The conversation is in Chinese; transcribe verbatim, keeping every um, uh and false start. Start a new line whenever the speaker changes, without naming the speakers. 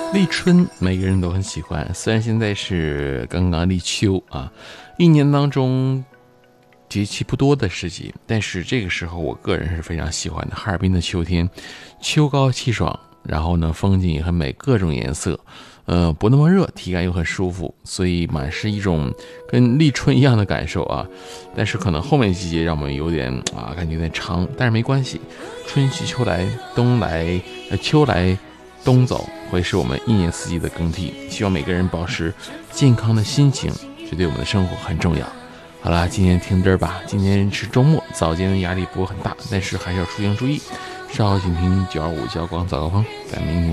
立春每个人都很喜欢，虽然现在是刚刚立秋啊，一年当中节气不多的时节，但是这个时候我个人是非常喜欢的。哈尔滨的秋天，秋高气爽，然后呢风景也很美，各种颜色，呃不那么热，体感又很舒服，所以满是一种跟立春一样的感受啊。但是可能后面季节让我们有点啊感觉有点长，但是没关系，春去秋来冬来，呃秋来冬走，会是我们一年四季的更替。希望每个人保持健康的心情，这对我们的生活很重要。好啦，今天听这儿吧。今天是周末，早间的压力不会很大，但是还是要出行注意。稍后请听九二五交广早高峰，咱们明天。